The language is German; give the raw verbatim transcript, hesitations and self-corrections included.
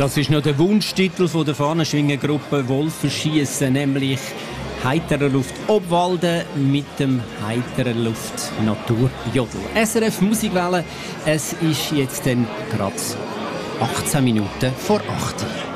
Das ist noch der Wunschtitel von der Fahnenschwingergruppe Wolfenschiessen, nämlich «Heitere Luft Obwalden» mit dem «Heitere Luft Naturjodel». S R F Musikwelle, es ist jetzt dann gerade achtzehn Minuten vor acht.